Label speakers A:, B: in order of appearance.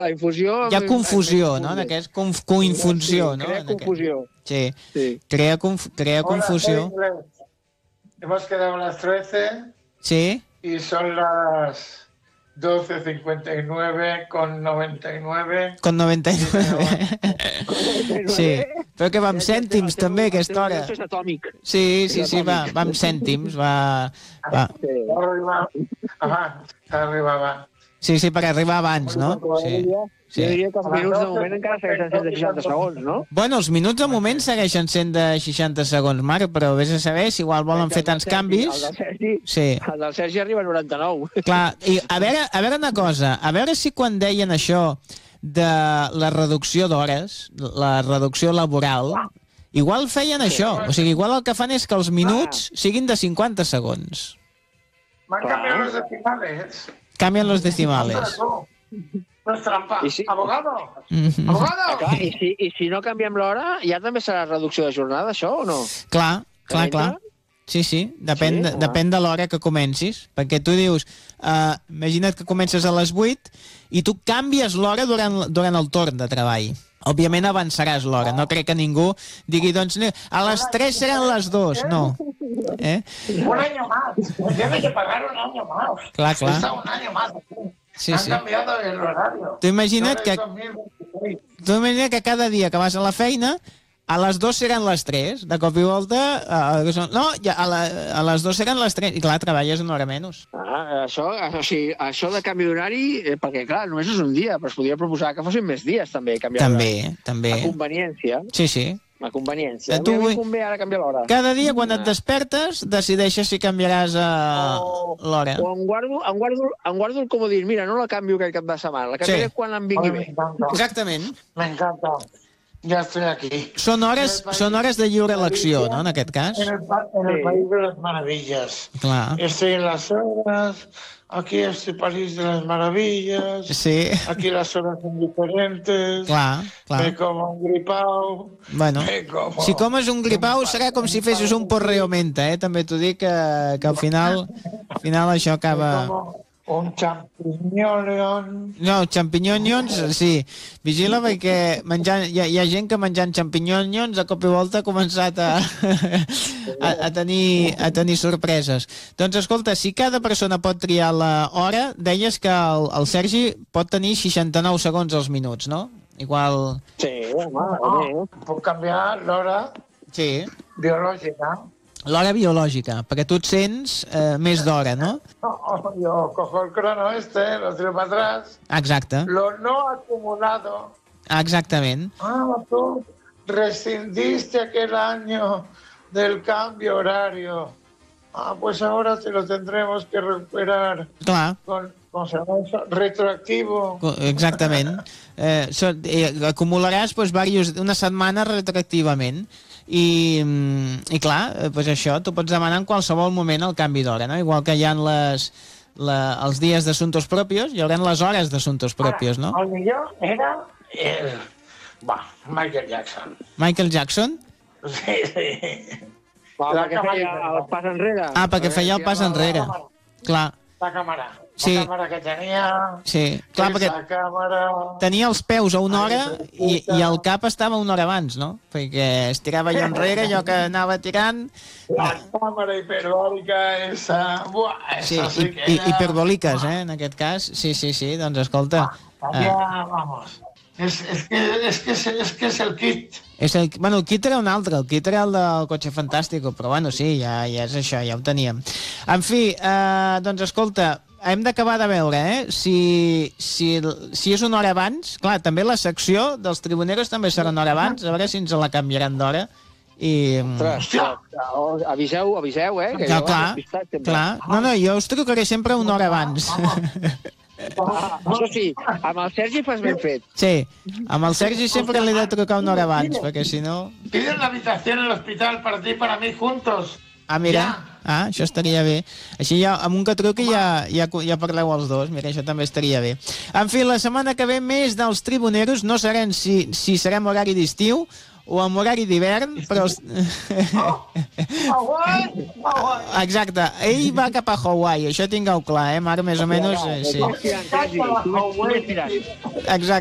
A: La infusió...
B: Hi ha confusió, no? En aquest, coinfunció, no?
A: Crea confusió.
B: Sí,
A: Sí.
B: crea confusió.
C: Hemos quedado a las 13
B: Sí,
C: y son las 12:59 con 99.
B: con 99. Sí, però que va amb cèntims també aquesta hora.
A: Això és atòmic.
B: Sí, va amb cèntims, va.
C: Arribava.
B: Sí, per arribar abans, no? Sí.
A: Jo diria que els minuts de moment encara segueixen sent de 60 segons, no?
B: Bueno, els minuts de moment segueixen sent de 60 segons, Marc, però vés a saber si igual volen fer tants canvis.
A: El del Sergi arriba a 99.
B: Clar, i a veure una cosa, a veure si quan deien això de la reducció d'hores, la reducció laboral, igual feien això, o sigui, igual el que fan és que els minuts siguin de 50 segons.
C: M'han canviat los decimales.
B: Canvien los decimales.
C: No és trampa. Abogado!
B: Mhm.
C: Abogado!
A: Clar, i si no canviem l'hora, ja també serà reducció de jornada, això, o no?
B: Clar. Sí, depèn de l'hora que comencis, perquè tu dius, imagina't que comences a les 8 i tu canvies l'hora durant el torn de treball. Òbviament avançaràs l'hora, no crec que ningú digui, doncs, a les 3 seran les 2, no.
C: Un año más. Tienes que pagar un año más.
B: Clar.
C: Está un año más.
B: Sí.
C: Han cambiado el horario.
B: Tu imagina't que cada dia que vas a la feina a les 2 seran les 3, de cop i volta a les 2 seran les 3 i clar, treballes una hora menys.
A: Això de canvi d'horari, perquè clar, només és un dia, però es podria proposar que fossin més dies també.
B: També.
A: A conveniència.
B: Sí.
A: A conveniència. A mi em convé ara canviar l'hora.
B: Cada dia quan et despertes decideixes si canviaràs l'hora.
A: O em guardo el comodín, mira, no la canvio aquest cap de setmana, la canviaré quan em vingui bé.
B: Exactament.
C: M'encanta. Ya estoy aquí.
B: Son hores de lliure elecció, ¿no? En aquest cas.
C: En el país de las maravillas.
B: Clar.
C: Estoy en las horas, aquí estoy París de las maravillas.
B: Sí.
C: Aquí las horas son diferentes.
B: Clar.
C: Me como un gripau.
B: Bueno, si comes un gripau serà com si fessis un porreo menta, També t'ho dic que al final això acaba...
C: Un champiñón.
B: No, champinyons, sí. Vigila perquè hi ha gent que menjant champinyons a cop i volta ha començat a tenir sorpreses. Doncs escolta, si cada persona pot triar l'hora, deies que el Sergi pot tenir 69 segons als minuts, no? Igual...
A: Sí, home.
C: Puc canviar l'hora biològica.
B: L'hora biològica, perquè tu et sents més d'hora, no?
C: No, yo cojo el crono lo tiro para atrás.
B: Exacte.
C: Lo no acumulado.
B: Exactament.
C: Tú rescindiste aquel año del cambio horario. Pues ahora te lo tendremos que recuperar.
B: Clar.
C: Con retroactivo.
B: Exactament. Acumularàs una setmana retroactivament. I clar, doncs això, tu pots demanar en qualsevol moment el canvi d'hora, no? Igual que hi ha els dies d'assumptos propios, hi haurà les hores d'assumptos propios, no?
C: El millor era Michael Jackson.
B: Michael Jackson?
C: Sí.
A: Perquè feia el pas enrere.
B: Perquè feia el pas enrere. Clar.
C: La càmera.
B: Sí.
C: La càmera que tenia...
B: Sí, clar, perquè tenia els peus a una hora i el cap estava una hora abans, no? Perquè es tirava allò enrere, allò que anava tirant...
C: La càmera hiperbòlica esa...
B: Sí, hiperbòliques, en aquest cas. Sí, doncs escolta...
C: Vamos... Es que es el kit.
B: Bueno, el kit era un altre, el kit era el del Cotxe Fantàstico, però bueno, sí, ja és això, ja ho teníem. En fi, doncs escolta, hem d'acabar de veure, si és una hora abans, clar, també la secció dels tribuneros també serà una hora abans, a veure si ens la canviaran d'hora.
A: Aviseu, que
B: clar. No, jo us trucaré sempre una hora abans.
A: Això sí, amb el Sergi fas ben fet.
B: Sí, amb el Sergi sempre l'he de trucar una hora abans, perquè si no...
C: Piden la habitación en el hospital para ti y para mí juntos.
B: Mira, això estaria bé. Així ja, amb un que truqui ja parleu els dos. Mira, això també estaria bé. En fi, la setmana que ve més dels tribuneros, no sabem si serem horari d'estiu o amb horari d'hivern, però...
C: Hawaii.
B: Exacte, ell va cap a Hawaii, això tingueu clar, Marc, més o menys, sí.
A: Exacte.
B: Exacte.